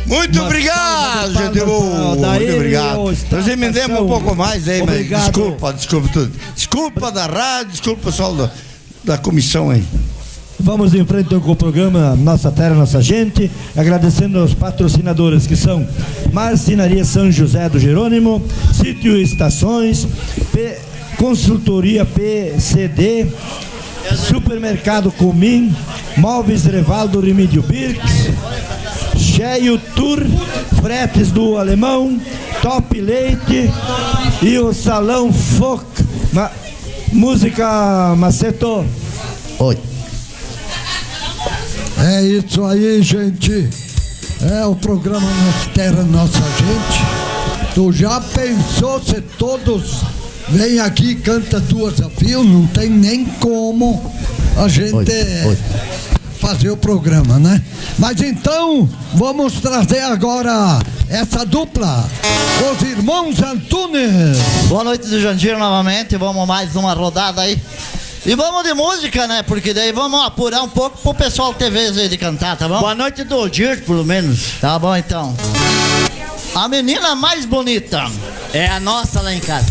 Muito obrigado, gente boa. Muito obrigado. Nós emendemos um pouco mais aí, mas desculpa tudo. Desculpa da rádio, desculpa o pessoal da comissão aí. Vamos em frente com o programa Nossa Terra, Nossa Gente, agradecendo aos patrocinadores que são Marcenaria São José do Jerônimo, Sítio Estações, Consultoria PCD, Supermercado Comim, Móveis Revaldo Remídio Birks, Cheio Tour, Fretes do Alemão, Top Leite e o Salão Foc. Música Maceto. Oi. É isso aí, gente. É o programa Nossa Terra, Nossa Gente. Tu já pensou se todos vêm aqui e cantam duas a fio? Não tem nem como a gente fazer o programa, né? Mas então, vamos trazer agora essa dupla, os irmãos Antunes. Boa noite do Jandir novamente, vamos mais uma rodada aí. E vamos de música, né? Porque daí vamos apurar um pouco pro pessoal ter vez aí de cantar, tá bom? Boa noite do Odir, pelo menos. Tá bom, então. A menina mais bonita é a nossa lá em casa.